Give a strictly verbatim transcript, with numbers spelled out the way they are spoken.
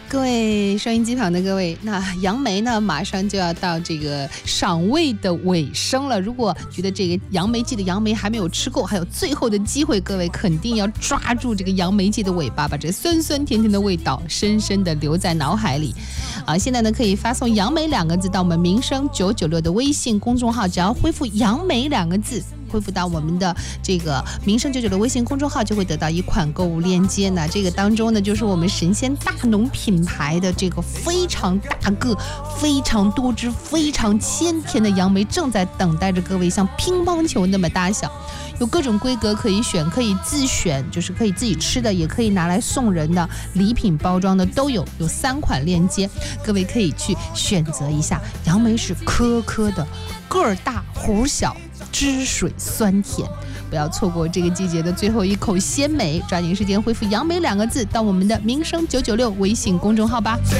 各位收音机旁的各位，那杨梅呢马上就要到这个赏味的尾声了。如果觉得这个杨梅季的杨梅还没有吃够，还有最后的机会，各位肯定要抓住这个杨梅季的尾巴，把这酸酸甜甜的味道深深的留在脑海里。啊，现在呢可以发送杨梅两个字到我们民生九九六的微信公众号，只要恢复杨梅两个字，恢复到我们的这个民生九九的微信公众号，就会得到一款购物链接。那这个当中呢，就是我们神仙大农品牌的这个非常大个、非常多汁、非常鲜甜的杨梅，正在等待着各位，像乒乓球那么大小，有各种规格可以选，可以自选，就是可以自己吃的，也可以拿来送人的，礼品包装的都有，有三款链接，各位可以去选择一下。杨梅是颗颗的，个儿大核小，汁水酸甜，不要错过这个季节的最后一口鲜美，抓紧时间恢复杨梅两个字到我们的民生九九六微信公众号吧。